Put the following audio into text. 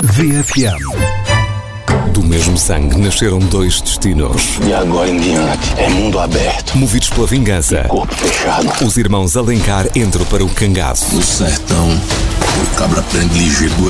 VFM. Do mesmo sangue nasceram dois destinos. E agora em diante é mundo aberto. Movidos pela vingança, Corpo fechado. os irmãos Alencar entram para o cangaço. No sertão, o cabra prende ligeiro